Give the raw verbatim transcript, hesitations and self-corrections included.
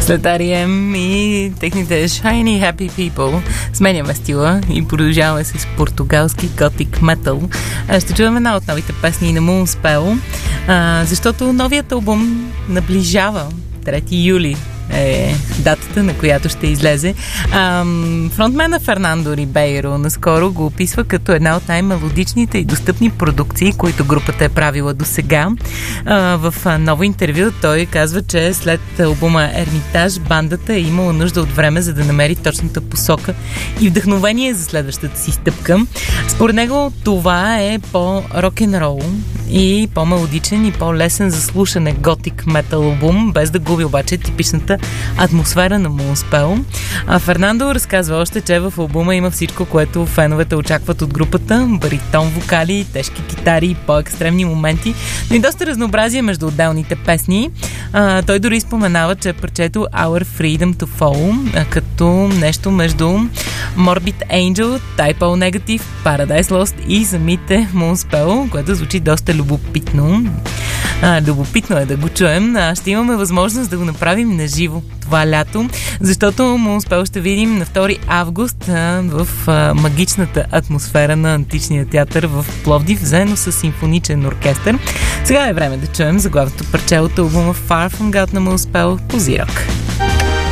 След Ар И Ем и техните Shiny Happy People сменяме стила и продължаваме с португалски готик метал. Ще чуем една от новите песни на Moonspell, защото новият албум наближава. трети юли е датата, на която ще излезе. Ам, фронтмена Фернандо Рибейро наскоро го описва като една от най-мелодичните и достъпни продукции, които групата е правила до сега. В ново интервю той казва, че след албума Ермитаж бандата е имала нужда от време, за да намери точната посока и вдъхновение за следващата си стъпка. Според него това е по-рок-н-рол и по-мелодичен и по-лесен за слушане готик метал албум, без да губи обаче типичната атмосфера на Moonspell. А Фернандо разказва още, че в албума има всичко, което феновете очакват от групата. Баритон вокали, тежки китари, по-екстремни моменти, но и доста разнообразие между отделните песни. А, той дори споменава, че парчето Our Freedom to Fall а, като нещо между Morbid Angel, Type O Negative, Paradise Lost и самите Moonspell, което звучи доста любопитно. А, любопитно е да го чуем. А, ще имаме възможност да го направим на живо това лято, защото Moonspell ще видим на втори август а, в а, магичната атмосфера на античния театър в Пловдив, заедно с симфоничен оркестър. Сега е време да чуем заглавното парче от албума Far From God на Moonspell по Зирок.